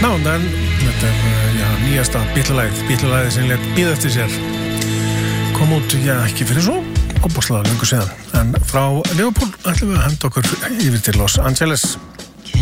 Now and Then, þetta nýjasta Beatle-lagið sem lét bíða eftir sér. Kom út, ekki fyrir svo, ofboðslega löngu síðan. En frá Liverpool ætlum við að henda okkur yfir til Los Angeles.